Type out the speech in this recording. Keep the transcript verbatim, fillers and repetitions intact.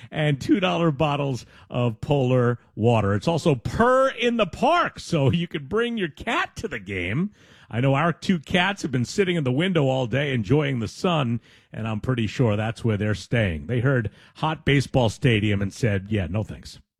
and two dollar bottles of Polar water. It's also Purr in the Park, so you could bring your cat to the game. I know our two cats have been sitting in the window all day enjoying the sun, and I'm pretty sure that's where they're staying. They heard Hot Baseball Stadium and said, yeah, no thanks.